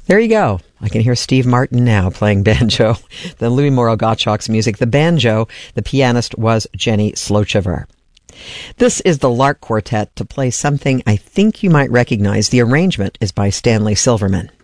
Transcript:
There you go. I can hear Steve Martin now playing banjo. Then Louis Moreau Gottschalk's music. The banjo, the pianist was Jenny Slochever. This is the Lark Quartet to play something I think you might recognize. The arrangement is by Stanley Silverman.